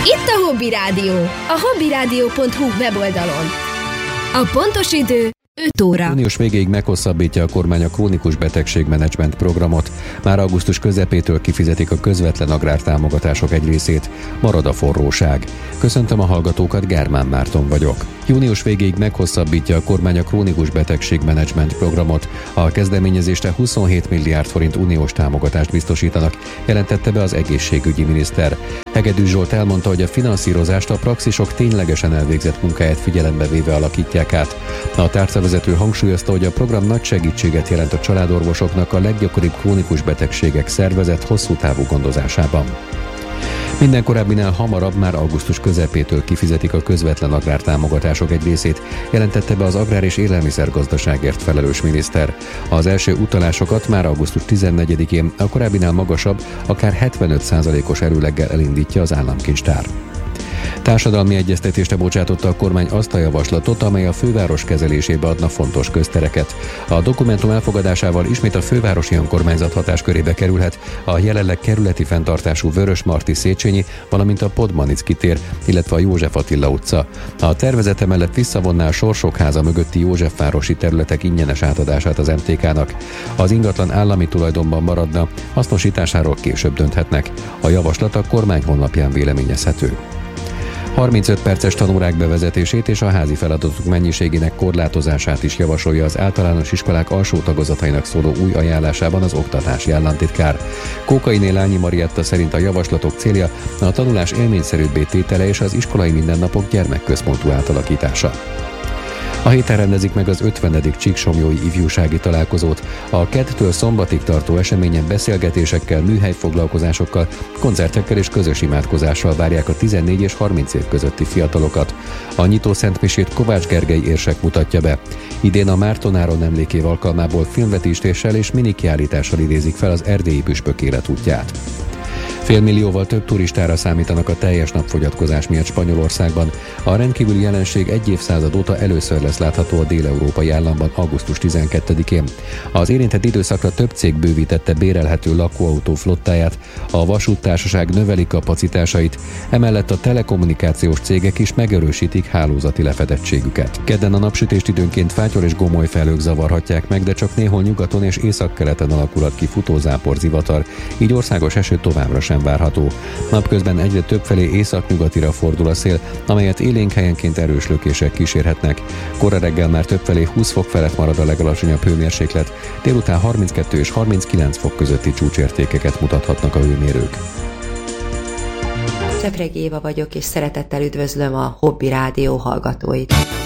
Itt a Hobby Rádió, a hobbyradio.hu weboldalon. A pontos idő 5 óra. Június végéig meghosszabbítja a kormány a krónikus betegségmenedzsment programot. Már augusztus közepétől kifizetik a közvetlen agrártámogatások egy részét. Marad a forróság. Köszöntöm a hallgatókat, Gármán Márton vagyok. Június végéig meghosszabbítja a kormány a krónikus betegségmenedzsment programot. A kezdeményezésre 27 milliárd forint uniós támogatást biztosítanak, jelentette be az egészségügyi miniszter. Hegedűs Zsolt elmondta, hogy a finanszírozást a praxisok ténylegesen elvégzett munkáját figyelembe véve alakítják át. A tárcavezető hangsúlyozta, hogy a program nagy segítséget jelent a családorvosoknak a leggyakoribb krónikus betegségek szervezett hosszú távú gondozásában. Minden korábbinál hamarabb, már augusztus közepétől kifizetik a közvetlen agrártámogatások egy részét, jelentette be az agrár- és élelmiszergazdaságért felelős miniszter. Az első utalásokat már augusztus 14-én, a korábbinál magasabb, akár 75%-os erőleggel elindítja az államkincstár. Társadalmi egyeztetésre bocsátotta a kormány azt a javaslatot, amely a főváros kezelésébe adna fontos köztereket. A dokumentum elfogadásával ismét a fővárosi önkormányzat hatáskörébe kerülhet a jelenleg kerületi fenntartású Vörösmarty Széchenyi, valamint a Podmanicki tér, illetve a József Attila utca. A tervezete mellett visszavonná a Sorsok háza mögötti Józsefvárosi területek ingyenes átadását az MTK-nak. Az ingatlan állami tulajdonban maradna, hasznosításáról később dönthetnek. A javaslat a kormány honlapján véleményezhető. 35 perces tanórák bevezetését és a házi feladatok mennyiségének korlátozását is javasolja az általános iskolák alsó tagozatainak szóló új ajánlásában az oktatási államtitkár. Kókainé Lányi Marietta szerint a javaslatok célja a tanulás élményszerűbbé tétele és az iskolai mindennapok gyermekközpontú átalakítása. A héten rendezik meg az 50. Csíksomlyói ifjúsági találkozót. A kettől szombatig tartó eseményen beszélgetésekkel, műhelyfoglalkozásokkal, koncertekkel és közös imádkozással várják a 14 és 30 év közötti fiatalokat. A nyitó szentmisét Kovács Gergely érsek mutatja be. Idén a Márton Áron emlékév alkalmából filmvetítéssel és minikiállítással idézik fel az erdélyi püspök életútját. Fél millióval több turistára számítanak a teljes napfogyatkozás miatt Spanyolországban. A rendkívüli jelenség egy évszázad óta először lesz látható a dél-európai államban augusztus 12-én. Az érintett időszakra több cég bővítette bérelhető lakóautó flottáját, a vasúttársaság növeli kapacitásait, emellett a telekommunikációs cégek is megerősítik hálózati lefedettségüket. Kedden a napsütést időnként fátyol és gomoly felhők zavarhatják meg, de csak néhol nyugaton és északkeleten alakulhat ki futózápor zivatar, így országos eső továbbra sem várható. Napközben egyre többfelé északnyugatira fordul a szél, amelyet élénk helyenként erős lökések kísérhetnek. Kora reggel már többfelé 20 fok felett marad a legalacsonyabb hőmérséklet, délután 32 és 39 fok közötti csúcsértékeket mutathatnak a hőmérők. Csepregi Éva vagyok, és szeretettel üdvözlöm a Hobby Rádió hallgatóit.